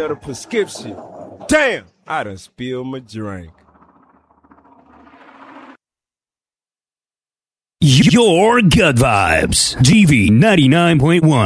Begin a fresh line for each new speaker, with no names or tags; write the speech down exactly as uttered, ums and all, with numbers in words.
another prescription. Damn, I done spilled my drink.
Your Gut Vibes, G V ninety-nine point one.